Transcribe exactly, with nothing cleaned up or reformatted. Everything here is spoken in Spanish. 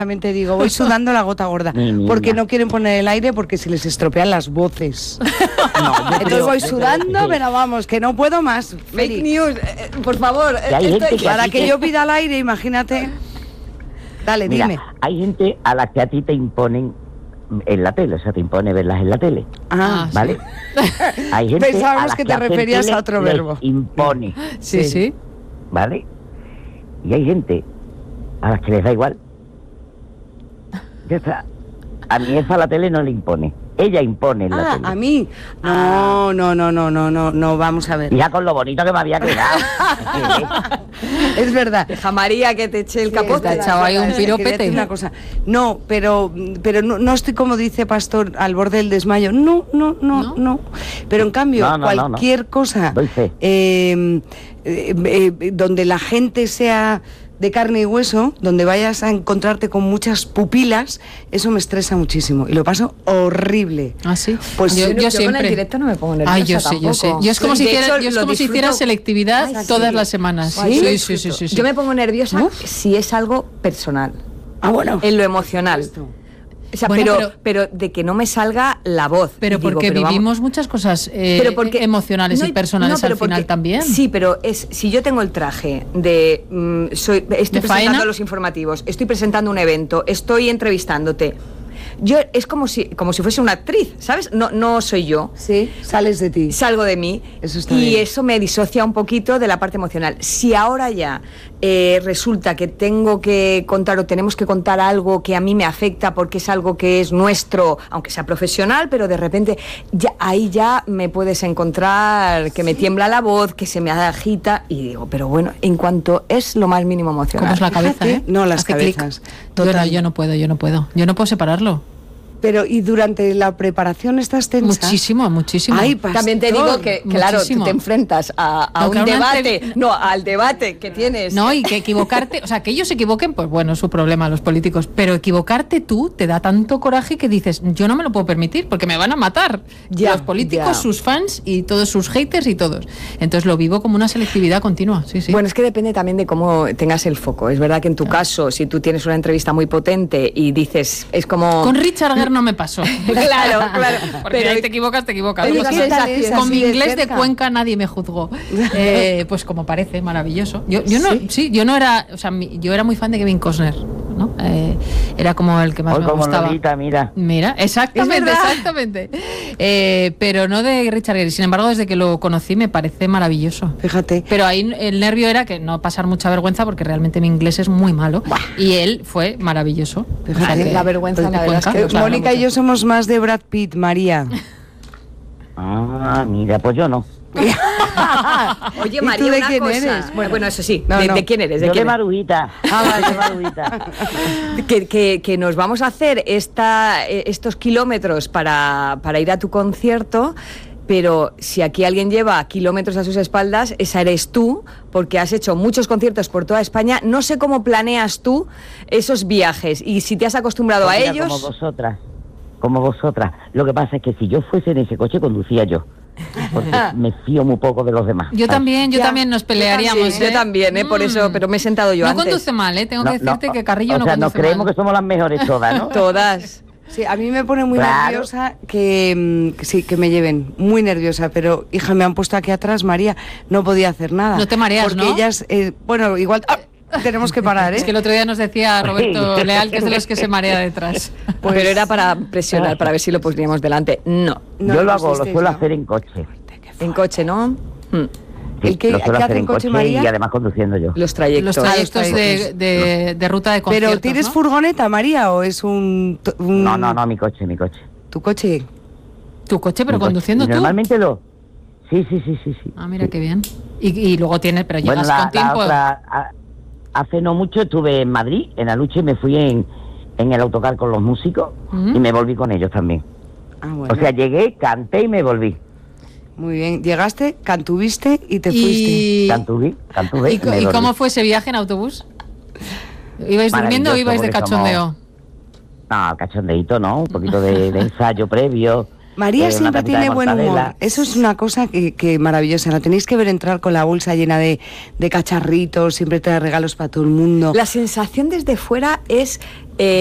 También te digo, voy sudando la gota gorda, porque no quieren poner el aire porque se les estropean las voces. No, entonces creo, voy sudando, que... pero vamos, que no puedo más. Fake news, eh, por favor. Esto, que para que, que yo pida el aire, imagínate. Dale, Mira, dime. Hay gente a la que a ti te imponen en la tele, o sea, te impone verlas en la tele. Ah, ¿vale? Sí. Hay gente Pensábamos a la que, que te referías a otro verbo. Impone. Sí, sí. ¿Vale? Y hay gente a las que les da igual. Ya está. A mi jefa la tele no le impone. Ella impone en la ah, tele. a mí. No, no, no, no, no, no, no, vamos a ver. Ya con lo bonito que me había quedado. Es verdad. Deja María que te eche el sí, capote. Te ha echado ahí un piropete. Una cosa. No, pero, pero no, no estoy como dice Pastor al borde del desmayo. No, no, no, no. no. Pero en cambio, no, no, cualquier no, no. cosa eh, eh, eh, donde la gente sea de carne y hueso, donde vayas a encontrarte con muchas pupilas, eso me estresa muchísimo y lo paso horrible. ¿Ah, sí? Pues yo, yo, yo siempre con el directo no me pongo nerviosa. Ay, yo sé, tampoco. yo sé. Yo es como si hiciera, yo es como si hiciera selectividad Ay, todas sí. las semanas. ¿Sí? Sí, sí, sí, sí, sí. Yo me pongo nerviosa Uf. si es algo personal. Ah, bueno. En lo emocional. O sea, bueno, pero, pero, pero de que no me salga la voz. Pero digo, porque pero vivimos vamos. muchas cosas eh, pero porque, emocionales no, y personales no, al final porque, también. Sí, pero es si yo tengo el traje de... Mm, soy, estoy ¿De presentando faena? los informativos, estoy presentando un evento, estoy entrevistándote... Yo es como si como si fuese una actriz, ¿sabes? No no soy yo. Sí, sales de ti. Salgo de mí. Eso está y bien. eso me disocia un poquito de la parte emocional. Si ahora ya eh, resulta que tengo que contar o tenemos que contar algo que a mí me afecta porque es algo que es nuestro, aunque sea profesional, pero de repente ya ahí ya me puedes encontrar que me tiembla la voz, que se me agita y digo, pero bueno, en cuanto es lo más mínimo emocional. ¿Cómo es la cabeza, eh? No, las Hace cabezas. Yo no, yo no puedo, yo no puedo. Yo no puedo separarlo. Pero, ¿y durante la preparación estás tensa? Muchísimo, muchísimo. Ay, pastor. También te digo que, claro, tú te enfrentas a, a no, un claro, debate, entrev... no, al debate que tienes. No, y que equivocarte, o sea, que ellos se equivoquen, pues bueno, es su problema, los políticos, pero equivocarte tú te da tanto coraje que dices, yo no me lo puedo permitir, porque me van a matar. Ya, los políticos, ya. Sus fans y todos sus haters y todos. Entonces lo vivo como una selectividad continua, sí, sí. Bueno, es que depende también de cómo tengas el foco. Es verdad que en tu claro. caso, si tú tienes una entrevista muy potente y dices, es como... Con Richard Gere no me pasó. Claro, claro. Porque pero ahí te equivocas, te equivocas. Oye, es, con mi inglés de, de Cuenca nadie me juzgó. Eh, pues como parece, maravilloso. Yo, yo no, ¿Sí? sí, yo no era, o sea, mi, yo era muy fan de Kevin Costner, ¿no? Eh, era como el que más Hoy me como gustaba. Lolita, mira. Mira, exactamente, exactamente. Eh, pero no de Richard Gere. Sin embargo, desde que lo conocí me parece maravilloso. Fíjate. Pero ahí el nervio era que no pasar mucha vergüenza porque realmente mi inglés es muy malo. Buah. Y él fue maravilloso. Fíjate, o sea, que, la vergüenza, la verdad es que claro, Mónica mucho. y yo somos más de Brad Pitt, María. Ah, mira, pues yo no. Oye, María, ¿tú de una quién cosa. eres? Bueno, bueno, eso sí. No, ¿De, no. ¿De quién eres? ¿De yo quién de Marujita. Ah, vale. de Marujita. que, que, que nos vamos a hacer esta, estos kilómetros para, para ir a tu concierto. Pero si aquí alguien lleva kilómetros a sus espaldas, esa eres tú, porque has hecho muchos conciertos por toda España. No sé cómo planeas tú esos viajes y si te has acostumbrado pues a mira, ellos. Como vosotras, como vosotras. Lo que pasa es que si yo fuese en ese coche, conducía yo. Porque me fío muy poco de los demás. Yo también, yo ya. también nos pelearíamos. Yo también, ¿eh? Yo también, ¿eh? Por eso, pero me he sentado yo no antes. No conduce mal, ¿eh? Tengo no, que decirte no, que Carrillo o no sea, conduce nos creemos mal. que somos las mejores todas, ¿no? Todas. Sí, a mí me pone muy claro. nerviosa que, que sí, que me lleven, muy nerviosa, pero hija, me han puesto aquí atrás, María, no podía hacer nada. No te mareas, porque ¿no? Porque ellas, eh, bueno, igual ¡ah! tenemos que parar, ¿eh? Es que el otro día nos decía Roberto sí. Leal que es de los que se marea detrás. Pues, pero era para presionar, para ver si lo poníamos delante. No. no Yo no lo hago, lo suelo ¿no? hacer en coche. En coche, ¿no? Hmm. Sí, ¿El que, lo suelo ¿qué hacer hace en coche, coche María? y además conduciendo yo. Los trayectos. Los trayectos, ah, los trayectos. De, de, de ruta de conciertos, ¿Pero tienes ¿no? furgoneta, María, o es un, un...? No, no, no, mi coche, mi coche. ¿Tu coche? ¿Tu coche, pero mi conduciendo coche. tú? Normalmente lo... Sí, sí, sí, sí, sí. Ah, mira sí. qué bien. Y, y luego tienes, pero llegas bueno, la, con tiempo... La otra, a, hace no mucho estuve en Madrid, en Aluche, y me fui en, en el autocar con los músicos uh-huh. y me volví con ellos también. Ah, bueno. O sea, llegué, canté y me volví. Muy bien. Llegaste, cantuviste y te y... fuiste. Cantuví, cantuve ¿Y, y, me ¿y volví. cómo fue ese viaje en autobús? ¿Ibais durmiendo o ibais de cachondeo? Somos... No, cachondeíto, ¿no? Un poquito de, de ensayo previo. María eh, siempre una tapita tiene de buen humor. mortadela. Eso es una cosa que, que maravillosa. La tenéis que ver entrar con la bolsa llena de, de cacharritos, siempre trae regalos para todo el mundo. La sensación desde fuera es... Eh,